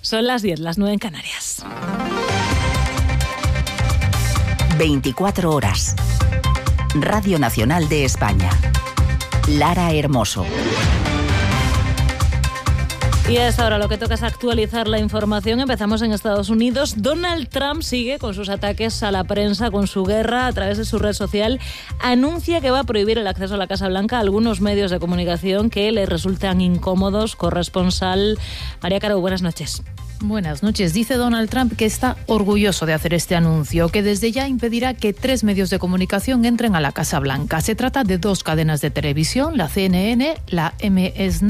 Son las 10, las 9 en Canarias. 24 horas. Radio Nacional de España. Lara Hermoso. Y a esta hora lo que toca es actualizar la información. Empezamos en Estados Unidos. Donald Trump sigue con sus ataques a la prensa, con su guerra a través de su red social. Anuncia que va a prohibir el acceso a la Casa Blanca a algunos medios de comunicación que le resultan incómodos. Corresponsal María Caro, buenas noches. Buenas noches. Dice Donald Trump que está orgulloso de hacer este anuncio, que desde ya impedirá que 3 medios de comunicación entren a la Casa Blanca. Se trata de 2 cadenas de televisión, la CNN, la MS